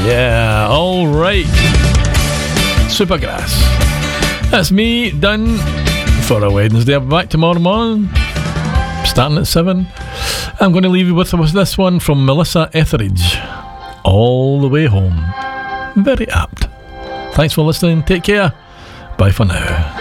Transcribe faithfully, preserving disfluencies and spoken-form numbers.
Yeah, alright. Supergrass. That's me done for a Wednesday. I'll be back tomorrow morning, starting at seven. I'm going to leave you with, with this one from Melissa Etheridge. All the Way Home. Very apt. Thanks for listening. Take care. Bye for now.